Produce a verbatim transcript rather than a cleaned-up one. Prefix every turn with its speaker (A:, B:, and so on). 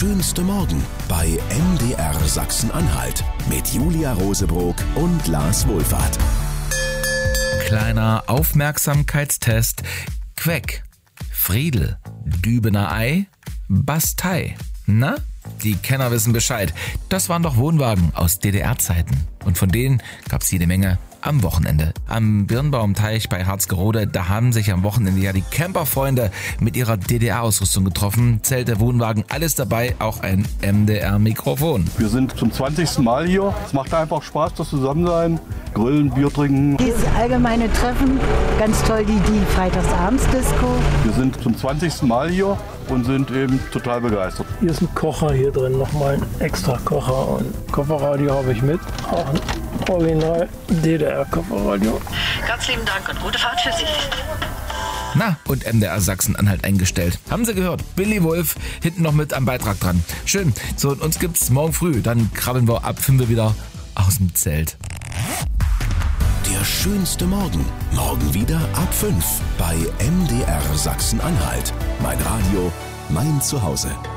A: schönste Morgen bei M D R Sachsen-Anhalt mit Julia Rosebrock und Lars Wohlfahrt.
B: Kleiner Aufmerksamkeitstest. Queck, Friedel, Dübener Ei, Bastei. Na, die Kenner wissen Bescheid. Das waren doch Wohnwagen aus D D R-Zeiten. Und von denen gab's jede Menge am Wochenende. Am Birnbaumteich bei Harzgerode, da haben sich am Wochenende ja die Camperfreunde mit ihrer D D R-Ausrüstung getroffen. Zelte, Wohnwagen, alles dabei, auch ein M D R-Mikrofon.
C: Wir sind zum zwanzigsten Mal hier. Es macht einfach Spaß, das Zusammensein. Grillen, Bier trinken.
D: Dieses allgemeine Treffen, ganz toll die, die Freitagsabends-Disco.
C: Wir sind zum zwanzigsten Mal hier und sind eben total begeistert.
E: Hier ist ein Kocher hier drin, nochmal ein extra Kocher und Kofferradio habe ich mit. Auch ein Original D D R-Kofferradio.
F: Ganz lieben Dank und gute Fahrt für Sie.
B: Na, und M D R Sachsen-Anhalt eingestellt. Haben Sie gehört? Billy Wolf hinten noch mit am Beitrag dran. Schön. So, und uns gibt's morgen früh. Dann krabbeln wir ab fünf Uhr wieder aus dem Zelt.
A: Der schönste Morgen. Morgen wieder ab fünf bei M D R Sachsen-Anhalt. Mein Radio, mein Zuhause.